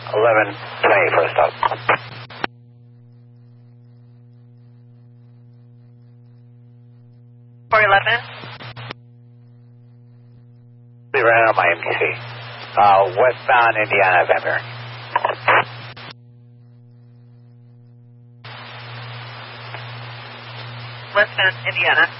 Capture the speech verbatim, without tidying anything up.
eleven twenty for a stop. four eleven. We ran out of my M D C. Uh, westbound Indiana, Van Buren. Westbound Indiana.